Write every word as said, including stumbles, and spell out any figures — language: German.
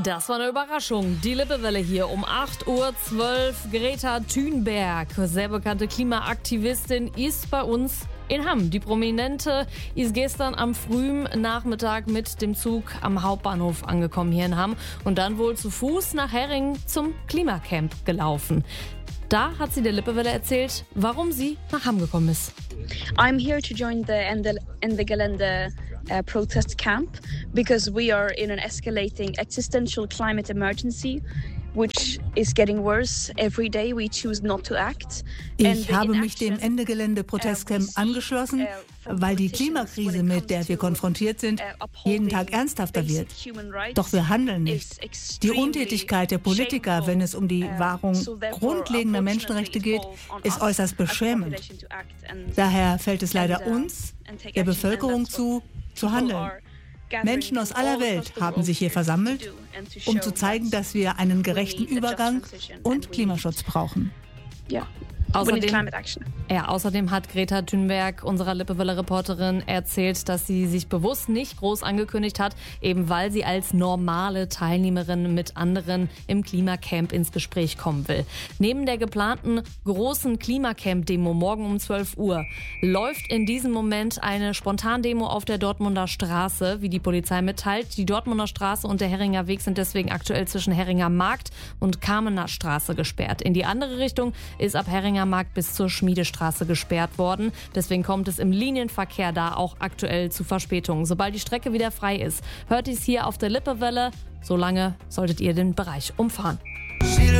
Das war eine Überraschung. Die Lippewelle hier um acht Uhr zwölf. Greta Thunberg, sehr bekannte Klimaaktivistin, ist bei uns in Hamm. Die Prominente ist gestern am frühen Nachmittag mit dem Zug am Hauptbahnhof angekommen hier in Hamm und dann wohl zu Fuß nach Herring zum Klimacamp gelaufen. Da hat sie der Lippewelle erzählt, warum sie nach Hamm gekommen ist. I'm here to join the Ende, Ende Gelände uh, protest camp because we are in an escalating existential climate emergency, which is getting worse every day. We choose not to act. Ich habe mich dem Ende Gelände Protestcamp angeschlossen, weil die Klimakrise, mit der wir konfrontiert sind, jeden Tag ernsthafter wird. Doch wir handeln nicht. Die Untätigkeit der Politiker, wenn es um die Wahrung grundlegender Menschenrechte geht, ist äußerst beschämend. Daher fällt es leider uns, der Bevölkerung zu, zu handeln. Menschen aus aller Welt haben sich hier versammelt, um zu zeigen, dass wir einen gerechten Übergang und Klimaschutz brauchen. Ja. Außerdem, ja, außerdem hat Greta Thunberg, unserer Lippewelle-Reporterin, erzählt, dass sie sich bewusst nicht groß angekündigt hat, eben weil sie als normale Teilnehmerin mit anderen im Klimacamp ins Gespräch kommen will. Neben der geplanten großen Klimacamp-Demo morgen um zwölf Uhr läuft in diesem Moment eine Spontandemo auf der Dortmunder Straße, wie die Polizei mitteilt. Die Dortmunder Straße und der Herringer Weg sind deswegen aktuell zwischen Herringer Markt und Kamener Straße gesperrt. In die andere Richtung ist ab Herringer Markt bis zur Schmiedestraße gesperrt worden. Deswegen kommt es im Linienverkehr da auch aktuell zu Verspätungen. Sobald die Strecke wieder frei ist, hört ihr es hier auf der Lippewelle. Solange solltet ihr den Bereich umfahren.